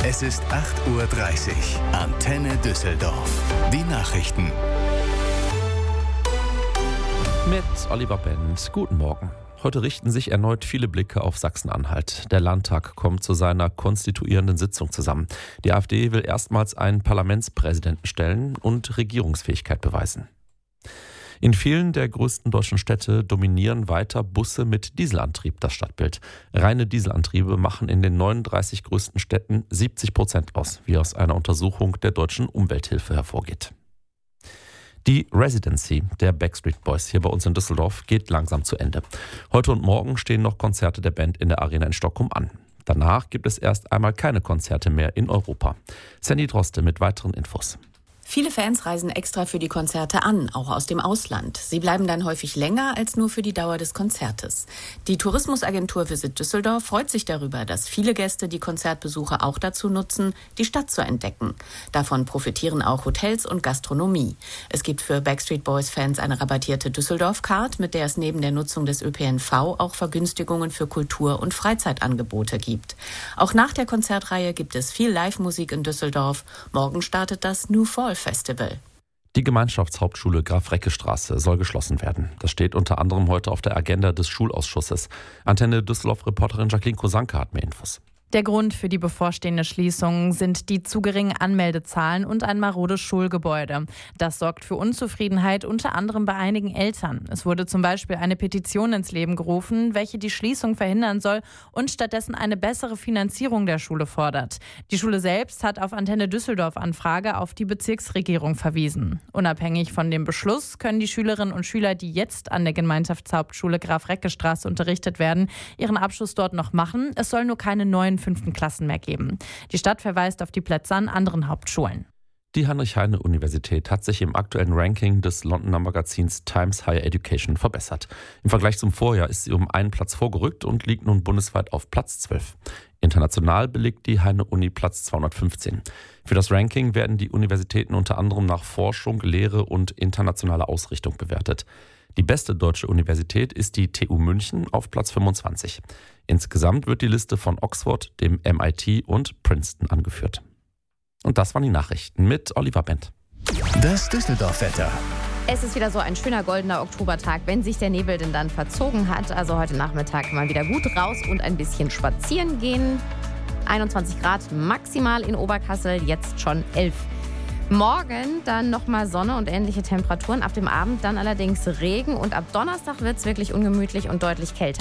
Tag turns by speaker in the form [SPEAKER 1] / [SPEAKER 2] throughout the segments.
[SPEAKER 1] Es ist 8:30 Uhr. Antenne Düsseldorf. Die Nachrichten.
[SPEAKER 2] Mit Oliver Bent. Guten Morgen. Heute richten sich erneut viele Blicke auf Sachsen-Anhalt. Der Landtag kommt zu seiner konstituierenden Sitzung zusammen. Die AfD will erstmals einen Parlamentspräsidenten stellen und Regierungsfähigkeit beweisen. In vielen der größten deutschen Städte dominieren weiter Busse mit Dieselantrieb das Stadtbild. Reine Dieselantriebe machen in den 39 größten Städten 70% aus, wie aus einer Untersuchung der Deutschen Umwelthilfe hervorgeht. Die Residency der Backstreet Boys hier bei uns in Düsseldorf geht langsam zu Ende. Heute und morgen stehen noch Konzerte der Band in der Arena in Stockholm an. Danach gibt es erst einmal keine Konzerte mehr in Europa. Sandy Droste mit weiteren Infos.
[SPEAKER 3] Viele Fans reisen extra für die Konzerte an, auch aus dem Ausland. Sie bleiben dann häufig länger als nur für die Dauer des Konzertes. Die Tourismusagentur Visit Düsseldorf freut sich darüber, dass viele Gäste die Konzertbesuche auch dazu nutzen, die Stadt zu entdecken. Davon profitieren auch Hotels und Gastronomie. Es gibt für Backstreet Boys-Fans eine rabattierte Düsseldorf-Card, mit der es neben der Nutzung des ÖPNV auch Vergünstigungen für Kultur- und Freizeitangebote gibt. Auch nach der Konzertreihe gibt es viel Live-Musik in Düsseldorf. Morgen startet das New Fall Festival.
[SPEAKER 2] Die Gemeinschaftshauptschule Graf-Recke-Straße soll geschlossen werden. Das steht unter anderem heute auf der Agenda des Schulausschusses. Antenne Düsseldorf-Reporterin Jacqueline Kosanke hat mehr Infos.
[SPEAKER 4] Der Grund für die bevorstehende Schließung sind die zu geringen Anmeldezahlen und ein marodes Schulgebäude. Das sorgt für Unzufriedenheit unter anderem bei einigen Eltern. Es wurde zum Beispiel eine Petition ins Leben gerufen, welche die Schließung verhindern soll und stattdessen eine bessere Finanzierung der Schule fordert. Die Schule selbst hat auf Antenne Düsseldorf Anfrage auf die Bezirksregierung verwiesen. Unabhängig von dem Beschluss können die Schülerinnen und Schüler, die jetzt an der Gemeinschaftshauptschule Graf-Recke-Straße unterrichtet werden, ihren Abschluss dort noch machen. Es soll nur keine neuen 5. Klassen mehr geben. Die Stadt verweist auf die Plätze an anderen Hauptschulen.
[SPEAKER 2] Die Heinrich-Heine-Universität hat sich im aktuellen Ranking des Londoner Magazins Times Higher Education verbessert. Im Vergleich zum Vorjahr ist sie um einen Platz vorgerückt und liegt nun bundesweit auf Platz 12. International belegt die Heine-Uni Platz 215. Für das Ranking werden die Universitäten unter anderem nach Forschung, Lehre und internationaler Ausrichtung bewertet. Die beste deutsche Universität ist die TU München auf Platz 25. Insgesamt wird die Liste von Oxford, dem MIT und Princeton angeführt. Und das waren die Nachrichten mit Oliver Bent.
[SPEAKER 1] Das Düsseldorf-Wetter.
[SPEAKER 5] Es ist wieder so ein schöner goldener Oktobertag, wenn sich der Nebel denn dann verzogen hat. Also heute Nachmittag mal wieder gut raus und ein bisschen spazieren gehen. 21 Grad maximal in Oberkassel, jetzt schon 11. Morgen dann nochmal Sonne und ähnliche Temperaturen. Ab dem Abend dann allerdings Regen und ab Donnerstag wird es wirklich ungemütlich und deutlich kälter.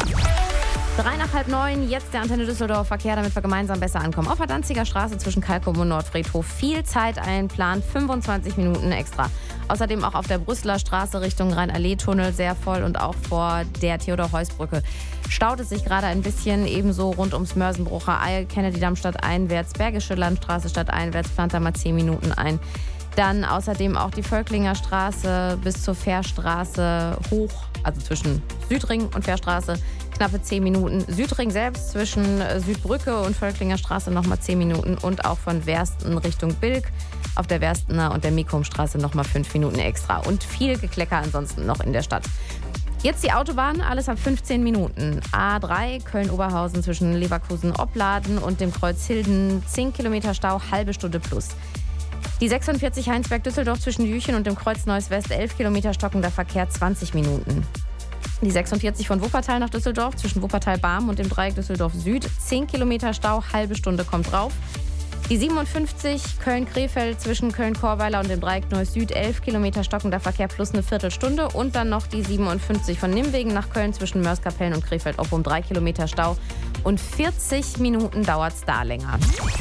[SPEAKER 5] 8:03, jetzt der Antenne Düsseldorf Verkehr, damit wir gemeinsam besser ankommen. Auf der Danziger Straße zwischen Kalkum und Nordfriedhof viel Zeit einplanen, 25 Minuten extra. Außerdem auch auf der Brüsseler Straße Richtung Rhein-Allee-Tunnel sehr voll und auch vor der Theodor-Heuss-Brücke staut es sich gerade ein bisschen, ebenso rund ums Mörsenbrucher Eil, Kennedy-Damm stadteinwärts, Bergische Landstraße stadteinwärts, plant da mal 10 Minuten ein. Dann außerdem auch die Völklinger Straße bis zur Fährstraße hoch, also zwischen Südring und Fährstraße, knappe 10 Minuten. Südring selbst zwischen Südbrücke und Völklinger Straße nochmal 10 Minuten und auch von Wersten Richtung Bilk auf der Werstener und der Mikumstraße nochmal 5 Minuten extra. Und viel Geklecker ansonsten noch in der Stadt. Jetzt die Autobahn, alles ab 15 Minuten. A3 Köln-Oberhausen zwischen Leverkusen-Opladen und dem Kreuz Hilden, 10 Kilometer Stau, halbe Stunde plus. Die 46 Heinsberg-Düsseldorf zwischen Jüchen und dem Kreuz Neuss-West, 11 Kilometer stockender Verkehr, 20 Minuten. Die 46 von Wuppertal nach Düsseldorf zwischen Wuppertal-Barm und dem Dreieck Düsseldorf Süd, 10 Kilometer Stau, halbe Stunde kommt drauf. Die 57 Köln-Krefeld zwischen Köln-Korweiler und dem Dreieck Neuss-Süd, 11 Kilometer stockender Verkehr plus eine Viertelstunde. Und dann noch die 57 von Nimwegen nach Köln zwischen Mörs-Kapellen und Krefeld-Oppum, 3 Kilometer Stau. Und 40 Minuten dauert es da länger.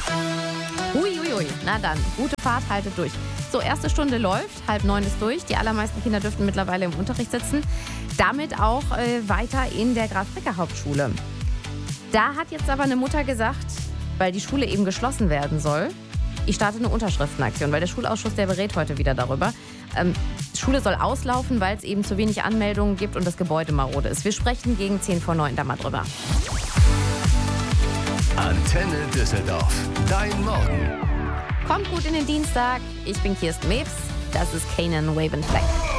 [SPEAKER 5] Uiuiui, na dann, gute Fahrt, haltet durch. So, erste Stunde läuft, 8:30 ist durch. Die allermeisten Kinder dürften mittlerweile im Unterricht sitzen. Damit auch weiter in der Graf-Recke-Hauptschule. Da hat jetzt aber eine Mutter gesagt, weil die Schule eben geschlossen werden soll, ich starte eine Unterschriftenaktion, weil der Schulausschuss, der berät heute wieder darüber. Die Schule soll auslaufen, weil es eben zu wenig Anmeldungen gibt und das Gebäude marode ist. Wir sprechen gegen 8:50 da mal drüber.
[SPEAKER 1] Antenne Düsseldorf, dein Morgen.
[SPEAKER 5] Kommt gut in den Dienstag. Ich bin Kirsten Mewes. Das ist Kanan Wave & Fleck.